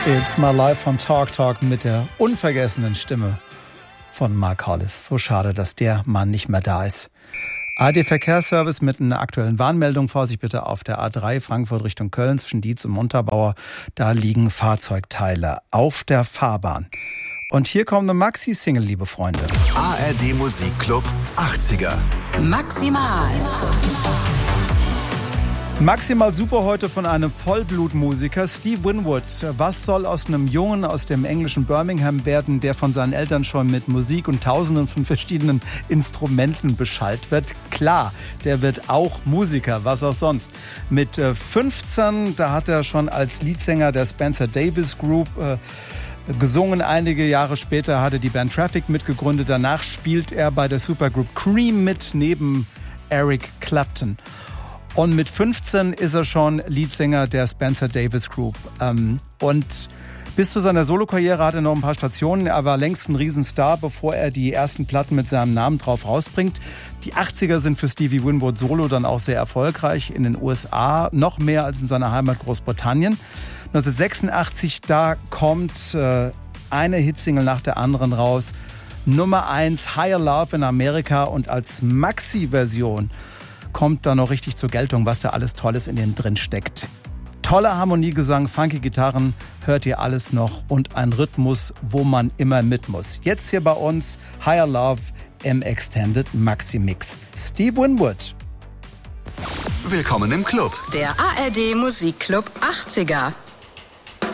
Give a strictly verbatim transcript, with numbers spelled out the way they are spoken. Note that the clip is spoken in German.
It's My Life von Talk Talk mit der unvergessenen Stimme von Mark Hollis. So schade, dass der Mann nicht mehr da ist. A D Verkehrsservice mit einer aktuellen Warnmeldung. Vorsicht bitte auf der A drei Frankfurt Richtung Köln zwischen Dietz und Montabaur. Da liegen Fahrzeugteile auf der Fahrbahn. Und hier kommt eine Maxi-Single, liebe Freunde. A R D Musikclub achtziger. Maximal. Maximal super heute von einem Vollblutmusiker, Steve Winwood. Was soll aus einem Jungen aus dem englischen Birmingham werden, der von seinen Eltern schon mit Musik und Tausenden von verschiedenen Instrumenten beschallt wird? Klar, der wird auch Musiker, was auch sonst. Mit fünfzehn, da hat er schon als Leadsänger der Spencer Davis Group äh, gesungen. Einige Jahre später hat er die Band Traffic mitgegründet. Danach spielt er bei der Supergroup Cream mit, neben Eric Clapton. Und mit fünfzehn ist er schon Leadsänger der Spencer Davis Group. Und bis zu seiner Solokarriere hat er noch ein paar Stationen. Er war längst ein Riesenstar, bevor er die ersten Platten mit seinem Namen drauf rausbringt. Die achtziger sind für Stevie Winwood solo dann auch sehr erfolgreich. In den U S A noch mehr als in seiner Heimat Großbritannien. neunzehnhundertsechsundachtzig, da kommt äh, eine Hitsingle nach der anderen raus. Nummer eins, Higher Love in Amerika, und als Maxi-Version kommt da noch richtig zur Geltung, was da alles Tolles in den drin steckt. Toller Harmoniegesang, funky Gitarren, hört ihr alles noch, und ein Rhythmus, wo man immer mit muss. Jetzt hier bei uns Higher Love im Extended Maxi Mix. Steve Winwood. Willkommen im Club. Der A R D Musikclub achtziger.